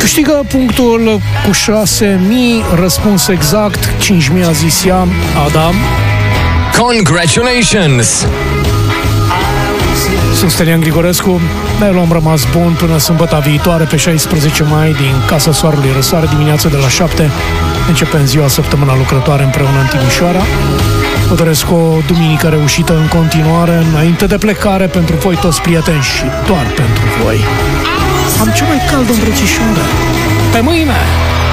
Câștigă punctul cu 6.000, răspuns exact, 5.000 a zis ea, Adam. Congratulations! Sunt Stelian Grigorescu, noi l-am rămas bun până sâmbătă viitoare, pe 16 mai, din Casa Soarelui Răsare, dimineața de la 7. Începem ziua, săptămâna lucrătoare împreună în Timișoara. Vă doresc o duminică reușită în continuare, înainte de plecare, pentru voi toți prieteni și doar pentru voi. Am cel mai cald îmbrățișoare. Pe mâine!